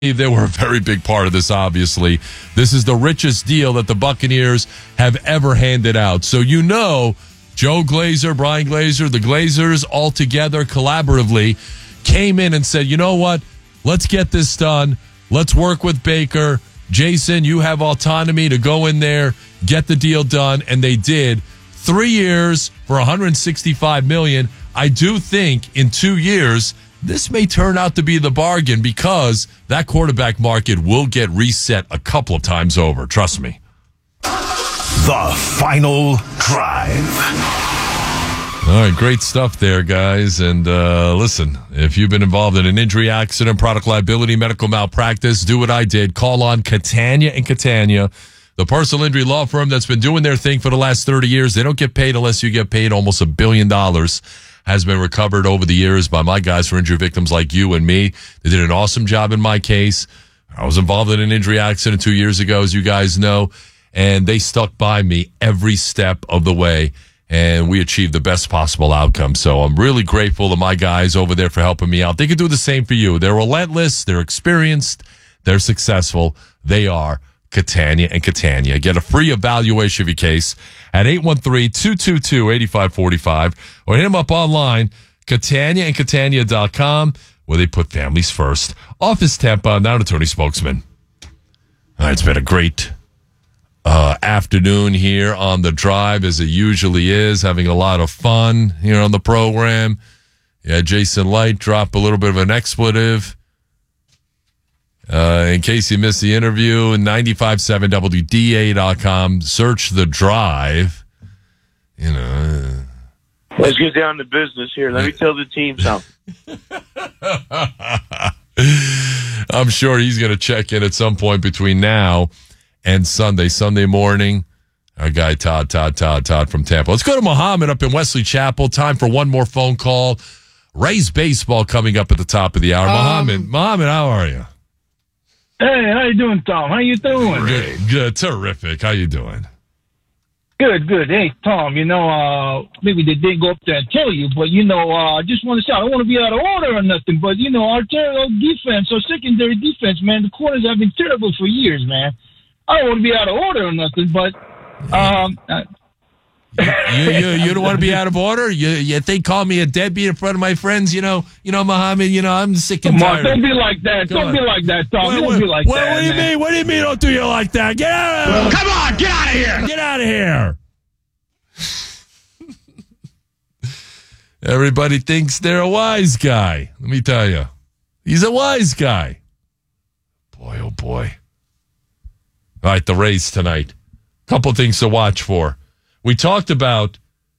They were a very big part of this, obviously. This is the richest deal that the Buccaneers have ever handed out. So Joe Glazer, Brian Glazer, the Glazers all together collaboratively came in and said, you know what? Let's get this done. Let's work with Baker. Jason, you have autonomy to go in there, get the deal done. And they did. 3 years for $165 million. I do think in 2 years, this may turn out to be the bargain because that quarterback market will get reset a couple of times over. Trust me. The Final Drive. All right, great stuff there, guys. And listen, if you've been involved in an injury, accident, product liability, medical malpractice, do what I did. Call on Catania and Catania, the personal injury law firm that's been doing their thing for the last 30 years. They don't get paid unless you get paid. Almost $1 billion has been recovered over the years by my guys for injury victims like you and me. They did an awesome job in my case. I was involved in an injury accident 2 years ago, as you guys know, and they stuck by me every step of the way, and we achieved the best possible outcome. So I'm really grateful to my guys over there for helping me out. They can do the same for you. They're relentless. They're experienced. They're successful. They are Catania and Catania. Get a free evaluation of your case at 813-222-8545 or hit them up online, CataniaandCatania.com, where they put families first. Office Tampa, now an attorney spokesman. All right, it's been a great afternoon here on the drive, as it usually is, having a lot of fun here on the program. Yeah, Jason Light drop a little bit of an expletive. In case you missed the interview, 95.7 WDA.com. Search the drive. Let's get down to business here. Let me tell the team something. I'm sure he's going to check in at some point between now and Sunday morning. Our guy Todd from Tampa. Let's go to Muhammad up in Wesley Chapel. Time for one more phone call. Rays baseball coming up at the top of the hour. Muhammad, how are you? Hey, how you doing, Tom? How you doing? Good, terrific. How you doing? Good. Hey, Tom, maybe they didn't go up there and tell you, but, I just want to say, I don't want to be out of order or nothing, but, our defense, our secondary defense, man, the corners have been terrible for years, man. I don't want to be out of order or nothing, but... You don't want to be out of order? You think call me a deadbeat in front of my friends? Muhammad, I'm sick and tired. Don't be like that. Don't be like that, Tom. Don't be like that. What do you mean? What do you mean don't do you like that? Get out of here. Come on, get out of here. Get out of here. Everybody thinks they're a wise guy. Let me tell you. He's a wise guy. Boy, oh boy. All right, the Rays tonight. Couple things to watch for. We talked about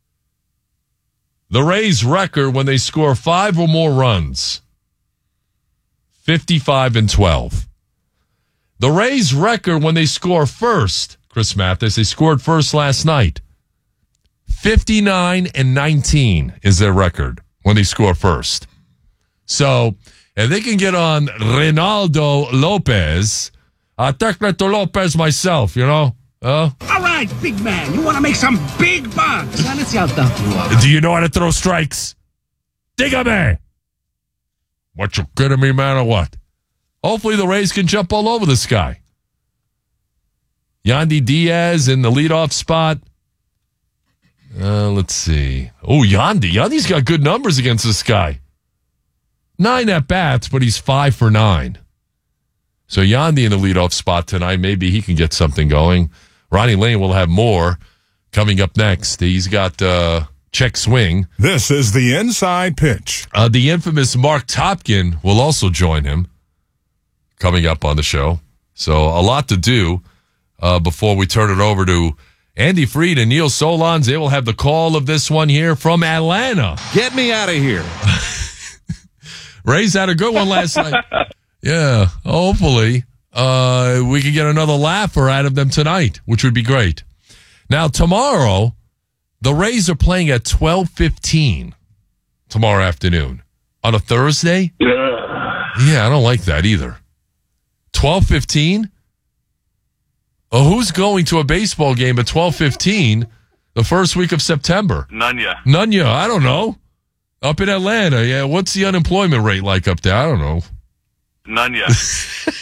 the Rays' record when they score 5 or more runs. 55-12. The Rays' record when they score first, Chris Mathis, they scored first last night. 59-19 is their record when they score first. So, if they can get on Reynaldo Lopez, Tecleto Lopez myself, All right, big man. You want to make some big bucks. Do you know how to throw strikes? Dígame. What, you kidding me, man, or what? Hopefully the Rays can jump all over this guy. Yandy Diaz in the leadoff spot. Let's see. Oh, Yandy. Yandy's got good numbers against this guy. 9 at-bats, but he's 5 for 9. So Yandy in the leadoff spot tonight. Maybe he can get something going. Ronnie Lane will have more coming up next. He's got check swing. This is the Inside Pitch. The infamous Mark Topkin will also join him coming up on the show. So a lot to do before we turn it over to Andy Freed and Neil Solondz. They will have the call of this one here from Atlanta. Get me out of here. Rays had a good one last night. Yeah, hopefully we can get another laugher out of them tonight, which would be great. Now, tomorrow, the Rays are playing at 12:15 tomorrow afternoon. On a Thursday? Yeah, I don't like that either. 12:15? Who's going to a baseball game at 12:15 the first week of September? None ya. I don't know. Up in Atlanta, yeah. What's the unemployment rate like up there? I don't know. None yet.